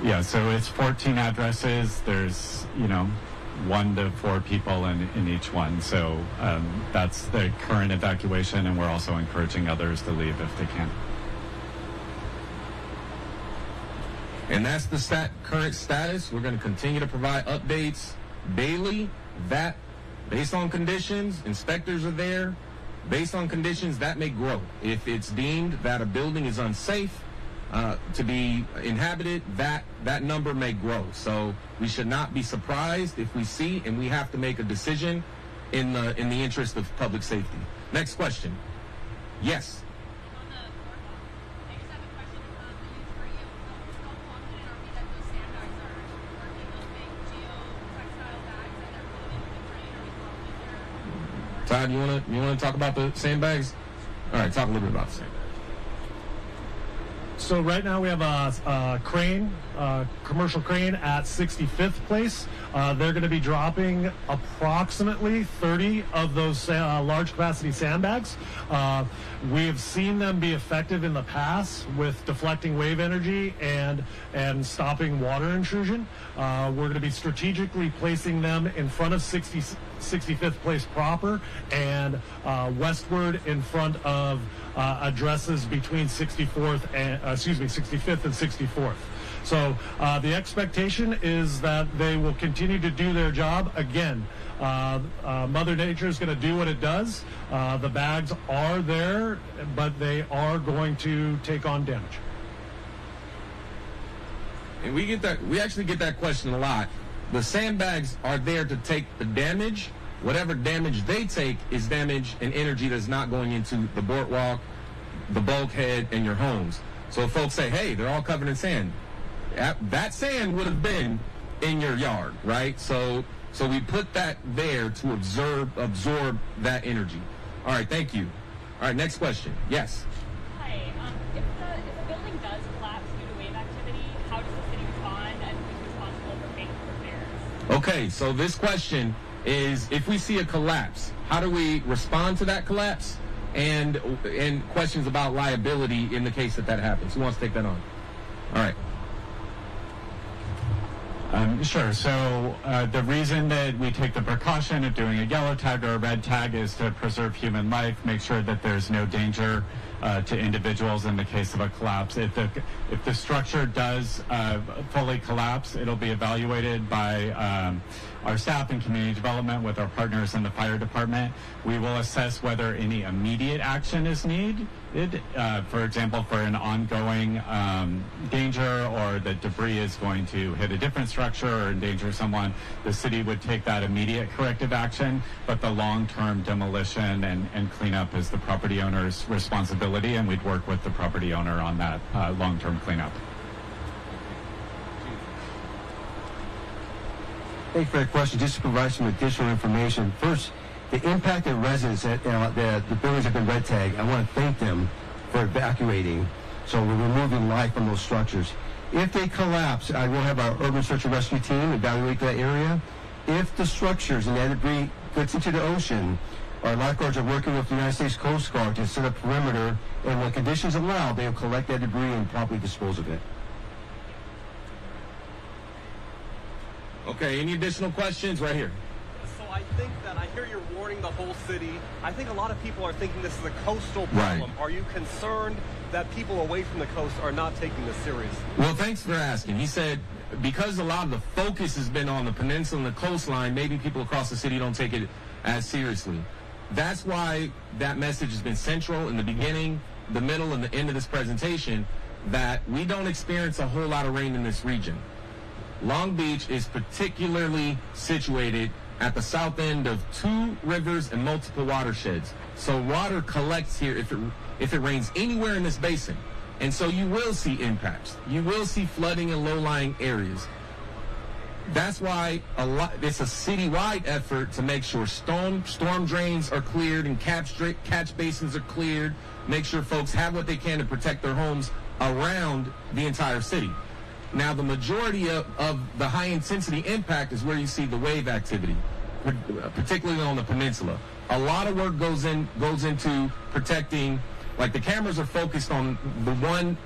Yeah, so it's 14 addresses. There's, 1 to 4 people in each one. So that's the current evacuation, and we're also encouraging others to leave if they can. And that's the current status. We're going to continue to provide updates daily. That, based on conditions, inspectors are there. Based on conditions, that may grow. If it's deemed that a building is unsafe to be inhabited, that number may grow. So we should not be surprised if we see, and we have to make a decision in the interest of public safety. Next question. Yes. Todd, you want to talk about the sandbags? All right, talk a little bit about the sandbags. So right now we have a crane, commercial crane at 65th Place. They're going to be dropping approximately 30 of those large capacity sandbags. We have seen them be effective in the past with deflecting wave energy and stopping water intrusion. We're going to be strategically placing them in front of 65th Place proper and westward in front of addresses between 65th and 64th. So the expectation is that they will continue to do their job. Again, Mother Nature is going to do what it does. The bags are there, but they are going to take on damage. And we actually get that question a lot. The sandbags are there to take the damage. Whatever damage they take is damage and energy that's not going into the boardwalk, the bulkhead, and your homes. So if folks say, hey, they're all covered in sand, that sand would have been in your yard, right? So we put that there to absorb that energy. All right, thank you. All right, next question. Yes. Hi. If a building does collapse due to wave activity, how does the city respond, and who's responsible for paying for repairs? Okay, so this question is, if we see a collapse, how do we respond to that collapse? And questions about liability in the case that happens. Who wants to take that on? All right. Sure. So the reason that we take the precaution of doing a yellow tag or a red tag is to preserve human life, make sure that there's no danger to individuals in the case of a collapse. If the structure does fully collapse, it'll be evaluated by our staff in community development with our partners in the fire department. We will assess whether any immediate action is needed. For example, for an ongoing danger, or the debris is going to hit a different structure or endanger someone, the city would take that immediate corrective action, but the long-term demolition and cleanup is the property owner's responsibility, and we'd work with the property owner on that long-term cleanup. Thank you for that question. Just to provide some additional information. First, the impacted residents at the buildings have been red tagged. I want to thank them for evacuating. So we're removing life from those structures. If they collapse, I will have our urban search and rescue team evaluate that area. If the structures and that debris gets into the ocean, our lifeguards are working with the United States Coast Guard to set up perimeter, and when conditions allow, they will collect that debris and properly dispose of it. Okay, any additional questions? Right here. So I think that I hear you're warning the whole city. I think a lot of people are thinking this is a coastal problem. Right. Are you concerned that people away from the coast are not taking this seriously? Well, thanks for asking. He said because a lot of the focus has been on the peninsula and the coastline, maybe people across the city don't take it as seriously. That's why that message has been central in the beginning, the middle, and the end of this presentation, that we don't experience a whole lot of rain in this region. Long Beach is particularly situated at the south end of 2 rivers and multiple watersheds. So water collects here if it rains anywhere in this basin. And so you will see impacts. You will see flooding in low-lying areas. That's why it's a citywide effort to make sure storm drains are cleared and catch basins are cleared, make sure folks have what they can to protect their homes around the entire city. Now, the majority of the high-intensity impact is where you see the wave activity, particularly on the peninsula. A lot of work goes into protecting, like the cameras are focused on the one